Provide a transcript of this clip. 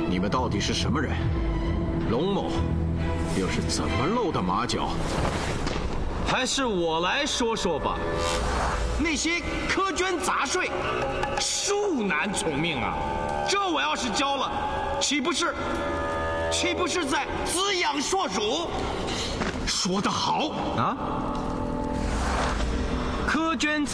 你们到底是什么人？龙某又是怎么露的马脚？ 还是我来说说吧。那些苛捐杂税，恕难从命啊！这我要是交了，岂不是在滋养硕鼠？ 说得好啊！苛捐